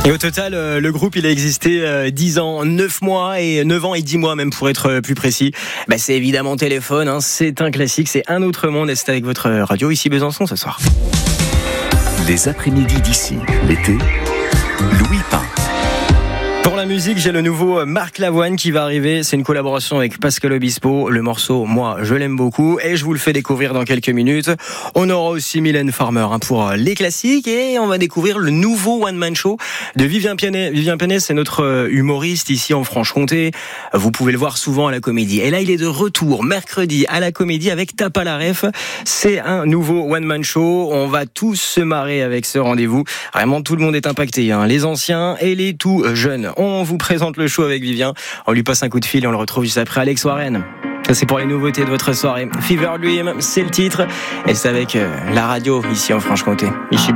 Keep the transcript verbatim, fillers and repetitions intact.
Et au total, euh, le groupe, il a existé euh, dix ans, neuf mois et neuf ans et dix mois même pour être euh, plus précis. Bah, c'est évidemment Téléphone, hein, c'est un classique, c'est un autre monde et c'est avec votre radio ici Besançon ce soir. Les après-midi d'ici, l'été, Louis Pain. Pour la musique, j'ai le nouveau Marc Lavoine qui va arriver. C'est une collaboration avec Pascal Obispo. Le morceau, moi, je l'aime beaucoup et je vous le fais découvrir dans quelques minutes. On aura aussi Mylène Farmer hein, pour les classiques et on va découvrir le nouveau one-man show de Vivien Pianet. Vivien Pianet, c'est notre humoriste ici en Franche-Comté. Vous pouvez le voir souvent à la Comédie. Et là, il est de retour mercredi à la Comédie avec Tape à la Ref. C'est un nouveau one-man show. On va tous se marrer avec ce rendez-vous. Vraiment, tout le monde est impacté, hein, les anciens et les tout jeunes. On vous présente le show avec Vivien. On lui passe un coup de fil et on le retrouve juste après Alex Warren. Ça, c'est pour les nouveautés de votre soirée. Fever Dream, c'est le titre. Et c'est avec euh, la radio ici en Franche-Comté. Ici